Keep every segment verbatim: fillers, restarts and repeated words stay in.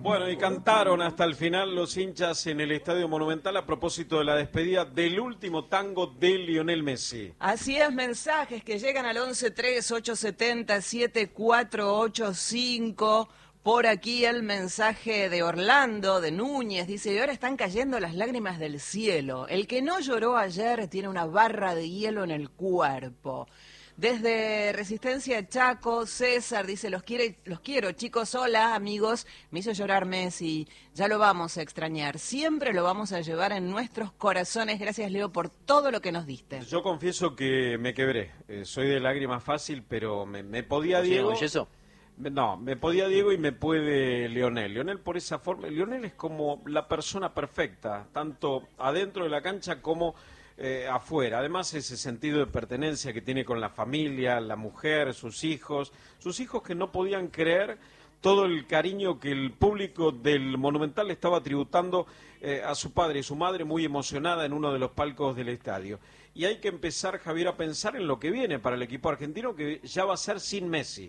Bueno, y cantaron hasta el final los hinchas en el Estadio Monumental a propósito de la despedida del último tango de Lionel Messi. Así es, mensajes que llegan al once tres ocho siete cero siete cuatro ocho cinco. Por aquí el mensaje de Orlando, de Núñez, dice, y ahora están cayendo las lágrimas del cielo. El que no lloró ayer tiene una barra de hielo en el cuerpo. Desde Resistencia Chaco, César dice, los, quiere, los quiero, chicos, hola, amigos. Me hizo llorar Messi, ya lo vamos a extrañar. Siempre lo vamos a llevar en nuestros corazones. Gracias, Leo, por todo lo que nos diste. Yo confieso que me quebré. Eh, soy de lágrimas fácil, pero me, me podía Diego... ¿Y eso? No, me podía Diego y me puede Lionel. Lionel por esa forma, Lionel es como la persona perfecta, tanto adentro de la cancha como eh, afuera. Además ese sentido de pertenencia que tiene con la familia, la mujer, sus hijos, sus hijos que no podían creer todo el cariño que el público del Monumental estaba tributando eh, a su padre y su madre, muy emocionada en uno de los palcos del estadio. Y hay que empezar, Javier, a pensar en lo que viene para el equipo argentino, que ya va a ser sin Messi.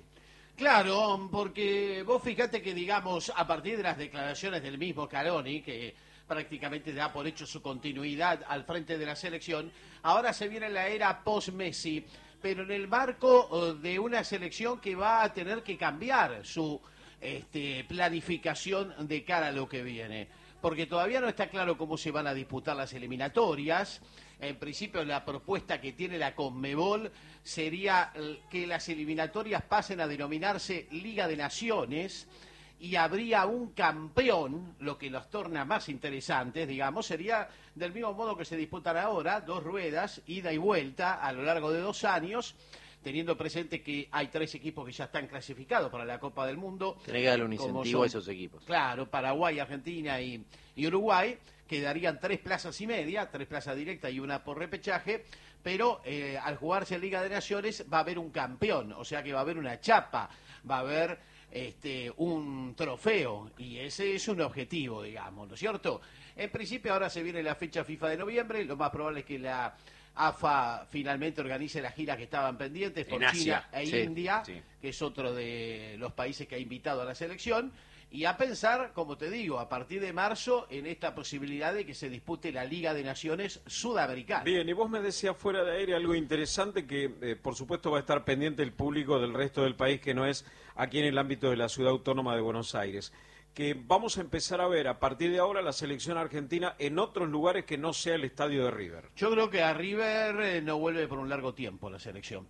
Claro, porque vos fíjate que, digamos, a partir de las declaraciones del mismo Scaloni, que prácticamente da por hecho su continuidad al frente de la selección, ahora se viene la era post-Messi, pero en el marco de una selección que va a tener que cambiar su este, planificación de cara a lo que viene. Porque todavía no está claro cómo se van a disputar las eliminatorias. En principio la propuesta que tiene la Conmebol sería que las eliminatorias pasen a denominarse Liga de Naciones y habría un campeón, lo que los torna más interesantes, digamos, sería del mismo modo que se disputan ahora, dos ruedas, ida y vuelta a lo largo de dos años, teniendo presente que hay tres equipos que ya están clasificados para la Copa del Mundo. Tiene que darle un incentivo son, a esos equipos. Claro, Paraguay, Argentina y, y Uruguay, que darían tres plazas y media, tres plazas directas y una por repechaje, pero eh, al jugarse en Liga de Naciones va a haber un campeón, o sea que va a haber una chapa, va a haber este, un trofeo, y ese es un objetivo, digamos, ¿no es cierto? En principio ahora se viene la fecha FIFA de noviembre, lo más probable es que la A F A finalmente organice las giras que estaban pendientes por China e sí, India, sí. que es otro de los países que ha invitado a la selección, y a pensar, como te digo, a partir de marzo en esta posibilidad de que se dispute la Liga de Naciones Sudamericana. Bien, y vos me decías fuera de aire algo interesante que eh, por supuesto va a estar pendiente el público del resto del país, que no es aquí en el ámbito de la Ciudad Autónoma de Buenos Aires, que vamos a empezar a ver a partir de ahora la selección argentina en otros lugares que no sea el estadio de River. Yo creo que a River eh, no vuelve por un largo tiempo la selección.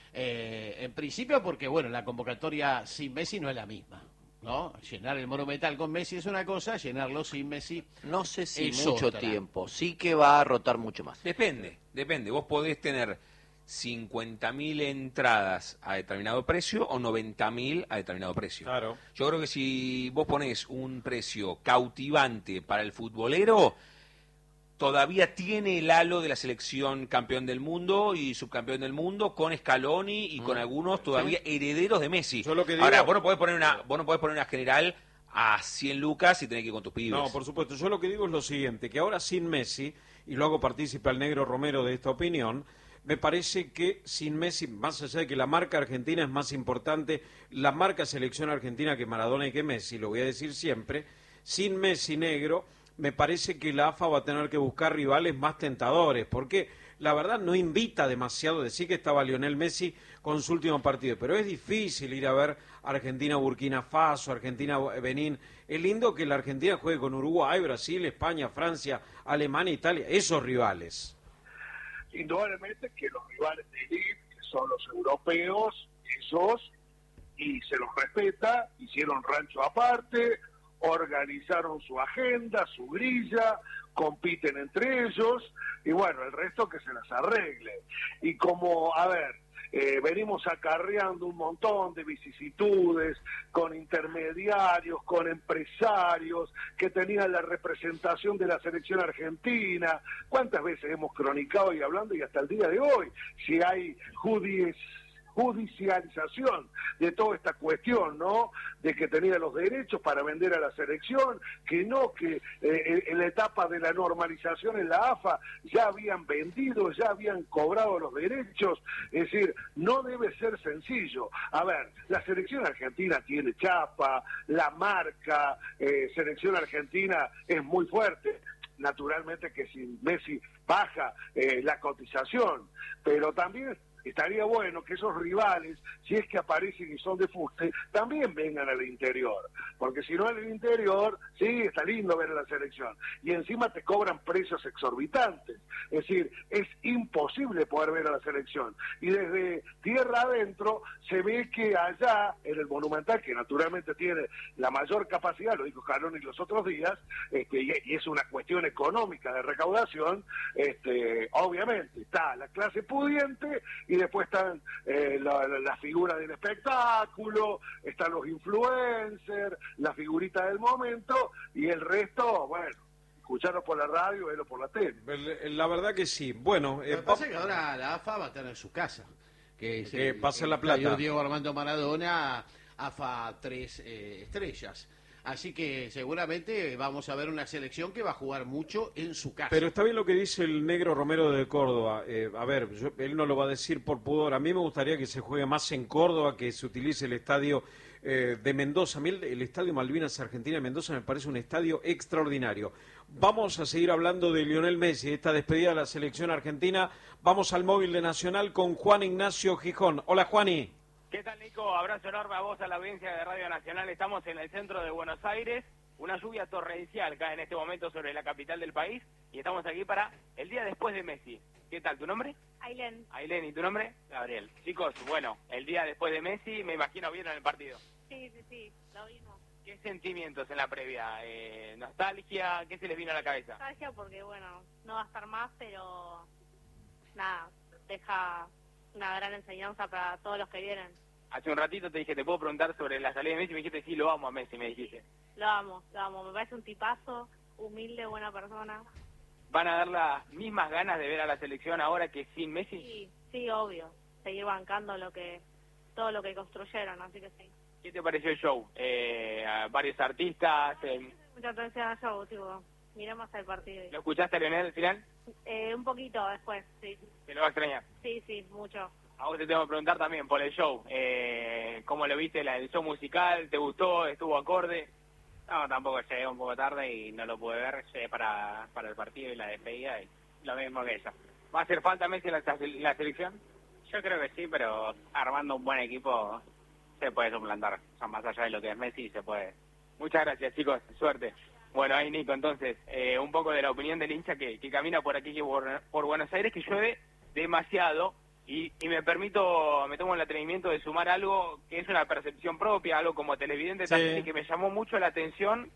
Eh, en principio porque, bueno, la convocatoria sin Messi no es la misma, ¿no? Llenar el Monumental con Messi es una cosa, llenarlo sin Messi no sé si es mucho otra. tiempo, sí que va a rotar mucho más. Depende, depende. Vos podés tener cincuenta mil entradas a determinado precio o noventa mil a determinado precio. Claro. Yo creo que si vos ponés un precio cautivante para el futbolero, todavía tiene el halo de la selección campeón del mundo y subcampeón del mundo con Scaloni y mm. con algunos todavía ¿sí? herederos de Messi. Yo lo que digo... Ahora, vos no podés poner una, vos no podés poner una general a cien lucas y tenés que ir con tus pibes. No, por supuesto. Yo lo que digo es lo siguiente, que ahora sin Messi, y lo hago partícipe al negro Romero de esta opinión, me parece que sin Messi, más allá de que la marca argentina es más importante, la marca selección argentina que Maradona y que Messi, lo voy a decir siempre, sin Messi negro, me parece que la A F A va a tener que buscar rivales más tentadores, porque la verdad no invita demasiado, decir que estaba Lionel Messi con su último partido, pero es difícil ir a ver Argentina-Burkina Faso, Argentina-Benín. Es lindo que la Argentina juegue con Uruguay, Brasil, España, Francia, Alemania, Italia, esos rivales. Indudablemente que los rivales de elite, que son los europeos, esos, y se los respeta, hicieron rancho aparte, organizaron su agenda, su grilla, compiten entre ellos, y bueno, el resto que se las arregle. Y como, a ver, eh, venimos acarreando un montón de vicisitudes con intermediarios, con empresarios que tenían la representación de la selección argentina. ¿Cuántas veces hemos cronicado y hablando y hasta el día de hoy? Si hay judíes judicialización de toda esta cuestión, ¿no? De que tenía los derechos para vender a la selección, que no, que eh, en la etapa de la normalización en la A F A ya habían vendido, ya habían cobrado los derechos, es decir, no debe ser sencillo. A ver, la selección argentina tiene chapa, la marca, eh, selección argentina es muy fuerte. Naturalmente que si Messi baja eh, la cotización, pero también estaría bueno que esos rivales, si es que aparecen y son de fuste, también vengan al interior, porque si no al interior, sí, está lindo ver a la selección, y encima te cobran precios exorbitantes, es decir, es imposible poder ver a la selección, y desde tierra adentro se ve que allá, en el Monumental, que naturalmente tiene la mayor capacidad, lo dijo Scaloni los otros días, este, y, y es una cuestión económica de recaudación, este, obviamente está la clase pudiente, y después están eh, la, la, la figura del espectáculo, están los influencers, la figurita del momento, y el resto, bueno, escucharlo por la radio, verlo por la tele. La verdad que sí. Bueno, Lo eh, que pasa es que ahora la A F A va a estar en su casa, que es Que el, pase el la plata. estadio Diego Armando Maradona, A F A tres eh, estrellas. Así que seguramente vamos a ver una selección que va a jugar mucho en su casa. Pero está bien lo que dice el negro Romero de Córdoba. Eh, a ver, yo- él no lo va a decir por pudor. A mí me gustaría que se juegue más en Córdoba, que se utilice el estadio eh, de Mendoza. A mí el, el estadio Malvinas Argentina de Mendoza me parece un estadio extraordinario. Vamos a seguir hablando de Lionel Messi, esta despedida de la selección argentina. Vamos al móvil de Nacional con Juan Ignacio Gijón. Hola, Juani. ¿Qué tal, Nico? Abrazo enorme a vos, a la audiencia de Radio Nacional. Estamos en el centro de Buenos Aires. Una lluvia torrencial cae en este momento sobre la capital del país. Y estamos aquí para el día después de Messi. ¿Qué tal? ¿Tu nombre? Ailén. Ailén. ¿Y tu nombre? Gabriel. Chicos, bueno, el día después de Messi, me imagino vieron el partido. Sí, sí, sí, lo vimos. ¿Qué sentimientos en la previa? Eh, ¿Nostalgia? ¿Qué se les vino a la cabeza? Nostalgia porque, bueno, no va a estar más, pero nada, deja una gran enseñanza para todos los que vienen. Hace un ratito te dije, ¿te puedo preguntar sobre la salida de Messi? Me dijiste, sí, lo amo a Messi, me dijiste. Lo amo, lo amo. Me parece un tipazo, humilde, buena persona. ¿Van a dar las mismas ganas de ver a la selección ahora que sin Messi? Sí, sí, obvio. Seguir bancando lo que todo lo que construyeron, así que sí. ¿Qué te pareció el show? Eh, a varios artistas. Eh, Mucha atención al show, tipo, miremos el partido. ¿Lo escuchaste a Leonel al final? Eh, un poquito después, sí. ¿Te lo va a extrañar? Sí, sí, mucho. A vos te tengo que preguntar también por el show. Eh, ¿Cómo lo viste, la- el show musical? ¿Te gustó? ¿Estuvo acorde? No, tampoco llegué un poco tarde y no lo pude ver, llegué para, para el partido y la despedida y lo mismo que ella. ¿Va a hacer falta Messi en la, en la selección? Yo creo que sí, pero armando un buen equipo se puede suplantar. O sea, más allá de lo que es Messi, se puede. Muchas gracias, chicos. Suerte. Bueno, ahí Nico, entonces, eh, un poco de la opinión del hincha que, que camina por aquí, que por, por Buenos Aires, que llueve demasiado. Y, y me permito, me tomo el atrevimiento de sumar algo que es una percepción propia, algo como televidente Sí. también, y que me llamó mucho la atención,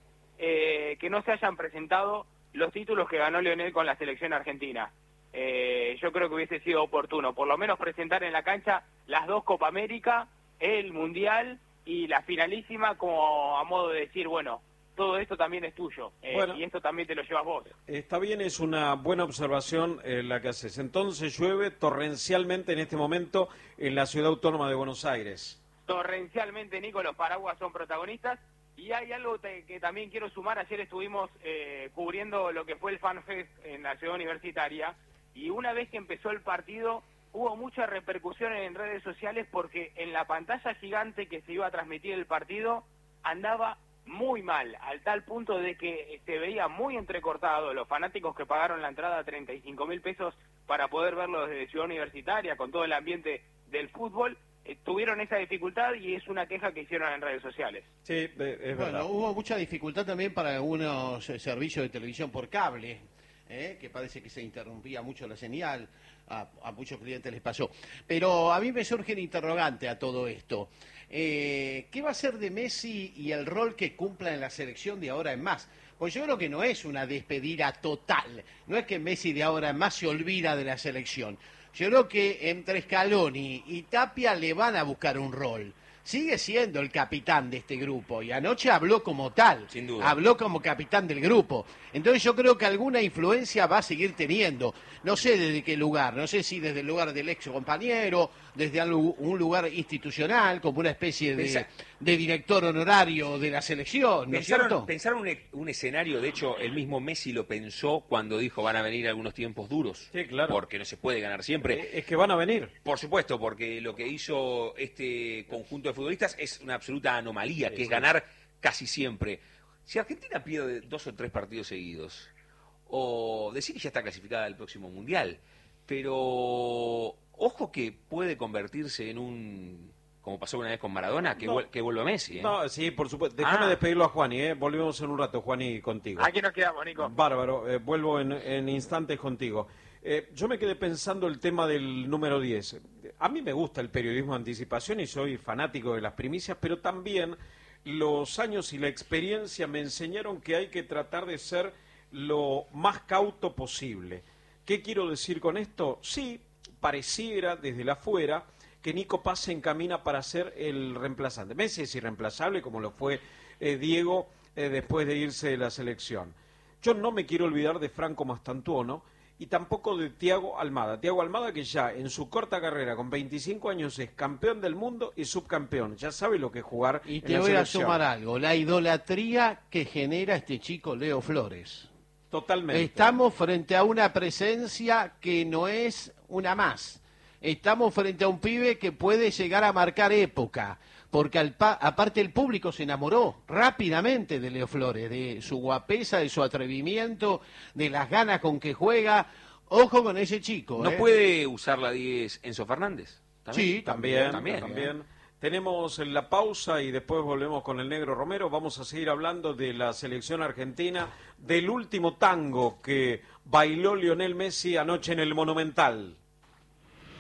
eh, que no se hayan presentado los títulos que ganó Lionel con la selección argentina. Eh, yo creo que hubiese sido oportuno, por lo menos presentar en la cancha las dos Copa América, el Mundial y la finalísima, como a modo de decir, bueno, todo esto también es tuyo, eh, Bueno. y esto también te lo llevas vos. Está bien, es una buena observación eh, la que haces. Entonces llueve torrencialmente en este momento en la ciudad autónoma de Buenos Aires. Torrencialmente, Nico, los paraguas son protagonistas. Y hay algo te- que también quiero sumar. Ayer estuvimos eh, cubriendo lo que fue el Fan Fest en la ciudad universitaria. Y una vez que empezó el partido, hubo mucha repercusión en redes sociales porque en la pantalla gigante que se iba a transmitir el partido andaba muy mal, al tal punto de que se veía muy entrecortado. Los fanáticos que pagaron la entrada treinta y cinco mil pesos para poder verlo desde Ciudad Universitaria, con todo el ambiente del fútbol, eh, tuvieron esa dificultad y es una queja que hicieron en redes sociales. Sí, eh, es Bueno, verdad. hubo mucha dificultad también para algunos eh, servicios de televisión por cable, eh, que parece que se interrumpía mucho la señal, a, a muchos clientes les pasó. Pero a mí me surge el interrogante a todo esto. Eh, ¿Qué va a ser de Messi y el rol que cumpla en la selección de ahora en más? Pues yo creo que no es una despedida total, no es que Messi de ahora en más se olvida de la selección. Yo creo que entre Scaloni y Tapia le van a buscar un rol. sigue siendo el capitán de este grupo y anoche habló como tal, Sin duda. habló como capitán del grupo. Entonces yo creo que alguna influencia va a seguir teniendo. No sé desde qué lugar, no sé si desde el lugar del ex compañero, desde algo- un lugar institucional, como una especie de, Pensa- de director honorario de la selección, ¿no es cierto? Pensaron, pensaron un, e- un escenario, de hecho, el mismo Messi lo pensó cuando dijo van a venir algunos tiempos duros. Sí, claro. Porque no se puede ganar siempre. Eh, Es que van a venir. Por supuesto, porque lo que hizo este conjunto de futbolistas es una absoluta anomalía, que es ganar casi siempre. Si Argentina pierde dos o tres partidos seguidos, o decir que ya está clasificada al próximo Mundial, pero ojo que puede convertirse en un, como pasó una vez con Maradona, que, No. vuel- que vuelva Messi. ¿eh? No, sí, por supuesto. Déjame Ah. despedirlo a Juani, ¿eh? Volvemos en un rato, Juani, contigo. Aquí nos quedamos, Nico. Bárbaro, eh, vuelvo en, en instantes contigo. Eh, yo me quedé pensando el tema del número diez. A mí me gusta el periodismo de anticipación y soy fanático de las primicias, pero también los años y la experiencia me enseñaron que hay que tratar de ser lo más cauto posible. ¿Qué quiero decir con esto? Sí, pareciera desde la afuera que Nico Paz se encamina para ser el reemplazante. Messi es irreemplazable como lo fue eh, Diego eh, después de irse de la selección. Yo no me quiero olvidar de Franco Mastantuono y tampoco de Thiago Almada. Thiago Almada que ya en su corta carrera con veinticinco años es campeón del mundo y subcampeón. Ya sabe lo que es jugar Y en te la voy a selección. sumar algo, la idolatría que genera este chico Leo Flores. Totalmente. Estamos frente a una presencia que no es una más. Estamos frente a un pibe que puede llegar a marcar época, porque al pa- aparte el público se enamoró rápidamente de Leo Flores, de su guapesa, de su atrevimiento, de las ganas con que juega. Ojo con ese chico. ¿No ¿eh? puede usar la diez Enzo Fernández? Sí, También, También, también. Tenemos la pausa y después volvemos con el Negro Romero. Vamos a seguir hablando de la selección argentina, del último tango que bailó Lionel Messi anoche en el Monumental.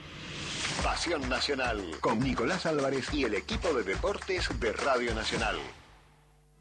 Pasión Nacional con Nicolás Álvarez y el equipo de deportes de Radio Nacional.